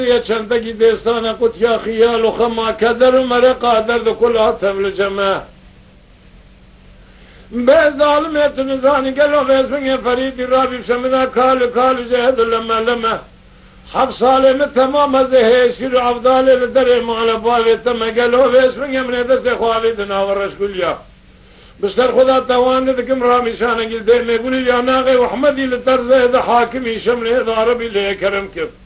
چندکی دستانه قد یا خیال و خما کدر و مره قادر دو کل آتم لجمه به ظالمیت نزانی گلو بزمین فریدی رابی شمنا کال جهد لما لما حق سالم تمام از هیشیر عبدال لدر مال باوی تم گلو بزمین من دست خواهی دناورش گلیا بسر خدا توان دکم رامیشانه گل دیر میگولی یا ناقی وحمدی لطرزه ده حاکمی شمله ده عربی لی کرم کب